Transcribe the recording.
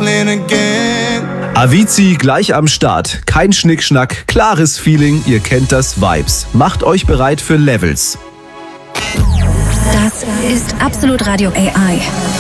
clean again. Avicii gleich am Start. Kein Schnickschnack, klares Feeling, ihr kennt das Vibes. Macht euch bereit für Levels. Das ist Absolut Radio AI.